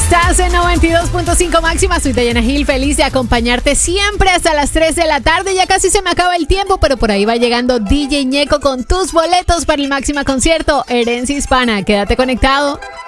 Estás en 92.5 máxima, soy Diana Gil, feliz de acompañarte siempre hasta las 3 de la tarde. Ya casi se me acaba el tiempo, pero por ahí va llegando DJ Ñeco con tus boletos para el máxima concierto Herencia Hispana. Quédate conectado.